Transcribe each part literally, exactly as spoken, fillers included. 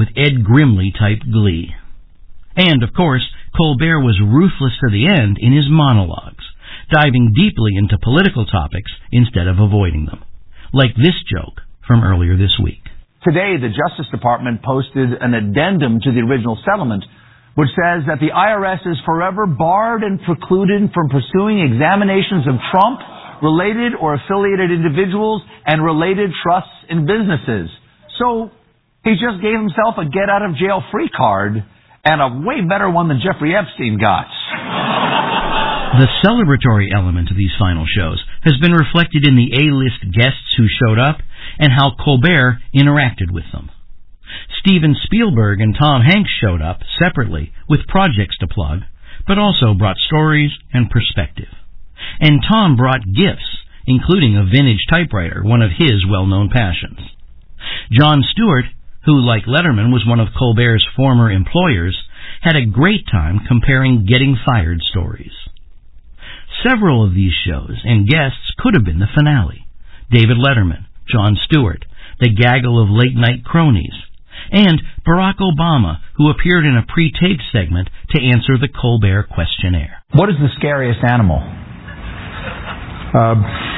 Ed Grimley-type glee. And, of course, Colbert was ruthless to the end in his monologues, diving deeply into political topics instead of avoiding them. Like this joke from earlier this week. Today, the Justice Department posted an addendum to the original settlement, which says that the I R S is forever barred and precluded from pursuing examinations of Trump, related or affiliated individuals, and related trusts and businesses. So, he just gave himself a get-out-of-jail-free card, and a way better one than Jeffrey Epstein got. The celebratory element of these final shows has been reflected in the A-list guests who showed up and how Colbert interacted with them. Steven Spielberg and Tom Hanks showed up separately with projects to plug, but also brought stories and perspective. And Tom brought gifts, including a vintage typewriter, one of his well-known passions. Jon Stewart, who, like Letterman, was one of Colbert's former employers, had a great time comparing getting fired stories. Several of these shows and guests could have been the finale. David Letterman, Jon Stewart, the gaggle of late-night cronies, and Barack Obama, who appeared in a pre-taped segment to answer the Colbert questionnaire. What is the scariest animal? Uh,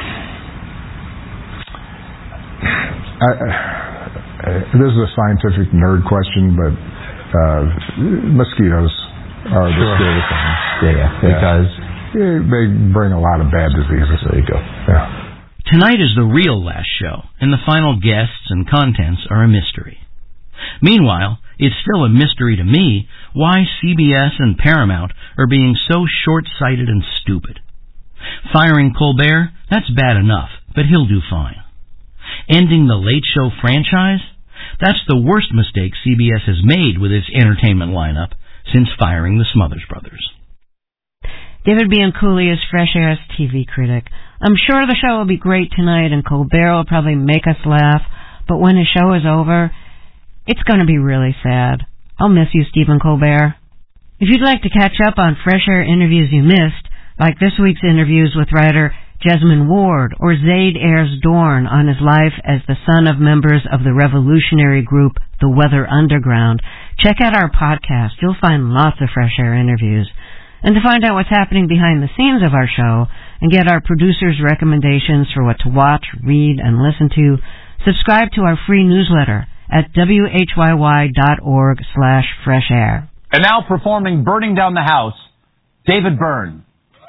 I, uh, this is a scientific nerd question, but uh, mosquitoes are the Sure. scariest things. Yeah, yeah, because... Yeah, they bring a lot of bad diseases. There you go. Yeah. Tonight is the real last show, and the final guests and contents are a mystery. Meanwhile, it's still a mystery to me why C B S and Paramount are being so short-sighted and stupid. Firing Colbert, that's bad enough, but he'll do fine. Ending the Late Show franchise? That's the worst mistake C B S has made with its entertainment lineup since firing the Smothers Brothers. David Bianculli is Fresh Air's T V critic. I'm sure the show will be great tonight and Colbert will probably make us laugh, but when his show is over, it's going to be really sad. I'll miss you, Stephen Colbert. If you'd like to catch up on Fresh Air interviews you missed, like this week's interviews with writer Jesmyn Ward or Zaid Ayers Dorn on his life as the son of members of the revolutionary group The Weather Underground, check out our podcast. You'll find lots of Fresh Air interviews. And to find out what's happening behind the scenes of our show and get our producers' recommendations for what to watch, read, and listen to, subscribe to our free newsletter at W H Y Y dot org slash fresh air. And now performing Burning Down the House, David Byrne.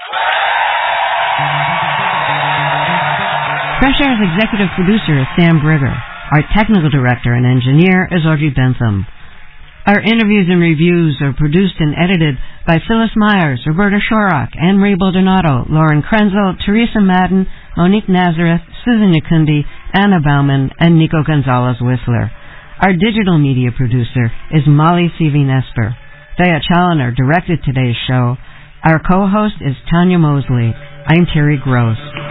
Fresh Air's executive producer is Sam Brigger. Our technical director and engineer is Audrey Bentham. Our interviews and reviews are produced and edited by Phyllis Myers, Roberta Shorrock, Anne Marie Baldonado, Lauren Krenzel, Teresa Madden, Monique Nazareth, Susan Yakundi, Anna Bauman, and Nico Gonzalez-Whistler. Our digital media producer is Molly Seavey-Nesper. Thea Chaloner directed today's show. Our co-host is Tanya Mosley. I'm Terry Gross.